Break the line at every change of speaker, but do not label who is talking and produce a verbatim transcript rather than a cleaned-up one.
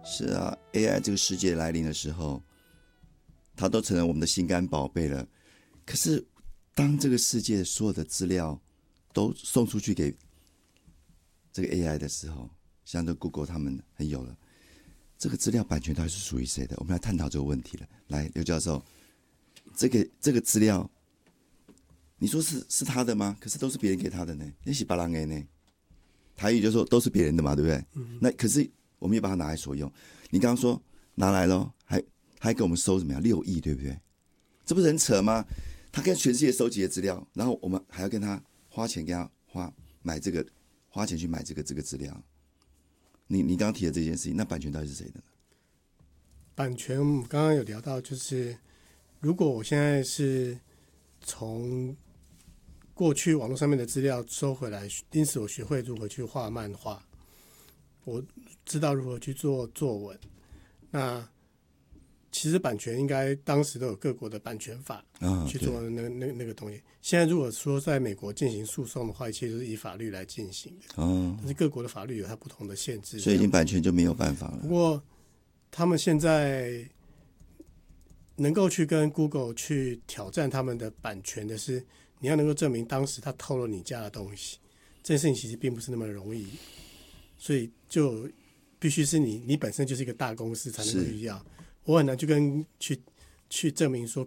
是啊 ，A I 这个世界来临的时候，它都成了我们的心肝宝贝了。可是，当这个世界所有的资料都送出去给这个 A I 的时候，像这 Google 他们很有了，这个资料版权到底是属于谁的？我们来探讨这个问题了。来，刘教授，这个这个资料，你说是是他的吗？可是都是别人给他的呢，那是别人的呢。台语就说都是别人的嘛，对不对？嗯、那可是我们也把它拿来所用。你刚刚说拿来咯，还还给我们收怎么样？六亿，对不对？这不是很扯吗？他跟全世界收集的资料，然后我们还要跟他花钱，给他花买这个，花钱去买这个这个资料。你你刚刚提的这件事情，那版权到底是谁的呢？
版权我们刚刚有聊到，就是如果我现在是从过去网络上面的资料收回来，因此我学会如何去画漫画，我知道如何去做作文。那其实版权应该当时都有各国的版权法去做那个、哦、那那个东西。现在如果说在美国进行诉讼的话，其实是以法律来进行的。哦，但是各国的法律有它不同的限制，
所以已经版权就没有办法了。
不过他们现在能够去跟 Google 去挑战他们的版权的是，你要能够证明当时他偷了你家的东西，这件事情其实并不是那么容易，所以就必须是你你本身就是一个大公司才能够去要。我很难去跟去去证明说